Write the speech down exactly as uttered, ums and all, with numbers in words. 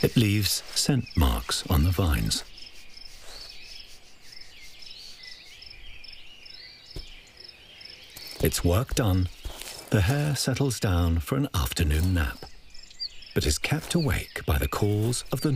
It leaves scent marks on the vines. Its work done, the hare settles down for an afternoon nap, but is kept awake by the calls of the